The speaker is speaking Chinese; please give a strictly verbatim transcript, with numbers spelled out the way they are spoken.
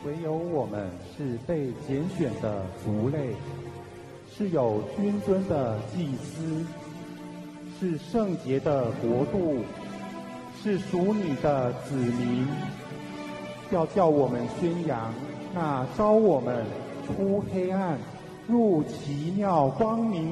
唯有我们是被拣选的族类，是有君尊的祭司，是圣洁的国度，是属你的子民。要叫我们宣扬那招我们出黑暗入奇妙光明